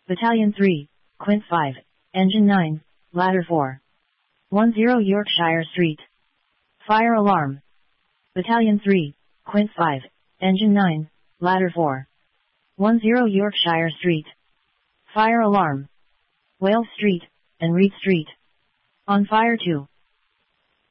Battalion 3, Quint 5, Engine 9, Ladder 4. 10 Yorkshire Street. Fire alarm. Battalion 3, Quint 5, Engine 9, Ladder 4. 10 Yorkshire Street. Fire alarm. Wales Street, and Reed Street. On fire 2.